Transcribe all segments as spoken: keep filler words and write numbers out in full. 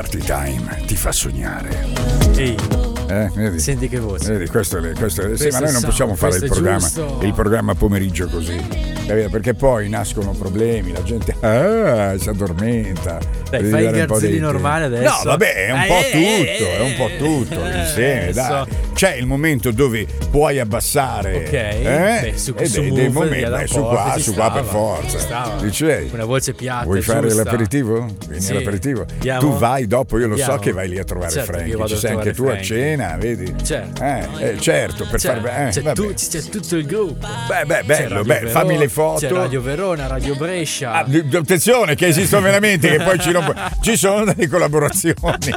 Party Time ti fa sognare. Ehi. Eh, vedi? Senti che voce. Vedi, questo è, questo è, questo sì, ma noi non possiamo fare il programma, il programma pomeriggio così. Perché poi nascono problemi, la gente ah, si addormenta. Dai, fai il Garzelli normale adesso. No, vabbè, è un eh, po' eh, tutto, eh, è un po' tutto eh, insieme, eh, dai. so. C'è il momento dove puoi abbassare. Ok. Eh? Beh, su, e su dei, Move, dei momenti, beh, su qua, su qua per forza. Dici lei. Una voce piatta. Vuoi fare giusta. l'aperitivo? Vieni sì. all'aperitivo. Andiamo? Tu vai dopo, io lo Andiamo. so che vai lì a trovare certo, Frankie. Ci sei anche tu Frankie. a cena, vedi? Certo. Eh, eh, certo, per certo. far eh, c'è, vabbè. tu, c'è tutto il gruppo. Beh, beh, bello, beh, Verona, fammi le foto. C'è Radio Verona, Radio Brescia. Ah, attenzione che esistono veramente, che poi ci, rompo... ci sono delle collaborazioni.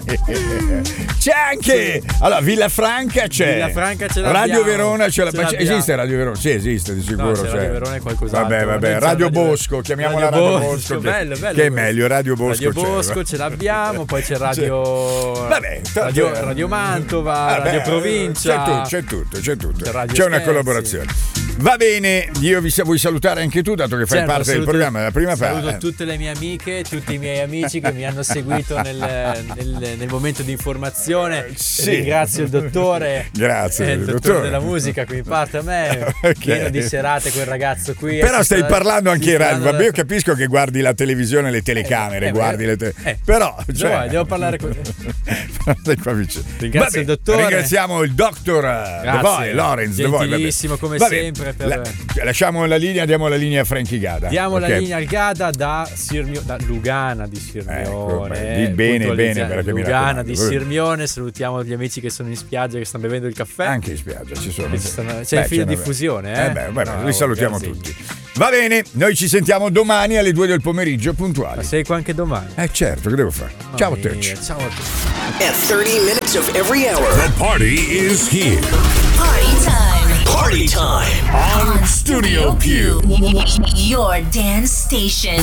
C'è anche allora Villafranca c'è. Villafranca ce Radio Verona ce, la... ce l'abbiamo. Esiste Radio Verona? Sì, esiste di sicuro. No, c'è cioè. Radio Verona è qualcos'altro. Vabbè, vabbè, Radio, Radio Bosco, chiamiamola Radio, Radio Bosco. Bosco che, bello, bello, che è meglio, Radio Bosco. Radio Bosco c'è. ce l'abbiamo, poi c'è Radio c'è. Vabbè, Radio, Radio Mantova, vabbè, Radio Provincia. C'è tutto, c'è tutto, c'è, tutto. c'è, c'è una collaborazione. Va bene, io vi vuoi salutare anche tu, dato che fai certo, parte saluto, del programma, la prima parte. Saluto tutte le mie amiche, tutti i miei amici che mi hanno seguito nel, nel, nel momento di informazione. Sì. Ringrazio il dottore. Grazie, eh, il dottore, dottore della musica qui parte a me. Okay. Pieno di serate quel ragazzo qui. Però stai stata, parlando anche in radio. Vabbè, da... io capisco che guardi la televisione, le telecamere, eh, eh, guardi eh, le te... eh, Però cioè... no, devo parlare con Stai qua vicino. Ringrazio Vabbè, il dottore. Ringraziamo il dottor Devoy, Lorenz Devoy. Gentilissimo come vabbè. sempre per... La... Lasciamo la linea, diamo la linea a Frankie Gada. Diamo okay. la linea al Gada da, Sirmio, da Lugana di Sirmione. Ecco, di bene, bene. Per Lugana di Sirmione. Salutiamo gli amici che sono in spiaggia, che stanno bevendo il caffè. Anche in spiaggia ci sono. Stanno... C'è il filo diffusione, eh? eh beh, beh, no, li salutiamo Garzini. tutti. Va bene, noi ci sentiamo domani alle due del pomeriggio puntuali. Ma sei qua anche domani? Eh certo, che devo fare? Oh Ciao mia, Touch. Ciao a tutti. At thirty minutes of every hour. The party is here. Party time. Party time. On Studio Più. Your dance station.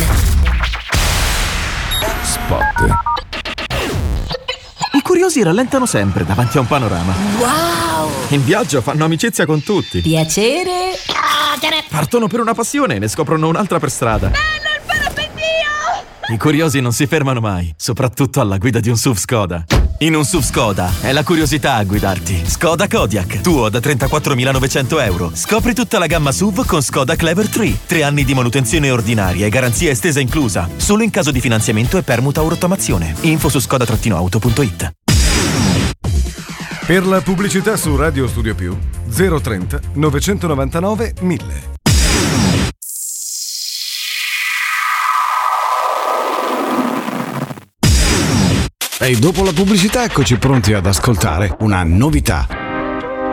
Spot. I curiosi rallentano sempre davanti a un panorama. Wow! In viaggio fanno amicizia con tutti. Piacere. Partono per una passione e ne scoprono un'altra per strada. Bello il parapendio! I curiosi non si fermano mai, soprattutto alla guida di un S U V Skoda. In un S U V Skoda è la curiosità a guidarti. Skoda Kodiaq, tuo da trentaquattromilanovecento euro. Scopri tutta la gamma S U V con Skoda Clever tre. Tre anni di manutenzione ordinaria e garanzia estesa inclusa. Solo in caso di finanziamento e permuta o rottamazione. Info su skoda auto punto it. Per la pubblicità su Radio Studio Più zero trenta novecentonovantanove mille. E dopo la pubblicità eccoci pronti ad ascoltare una novità.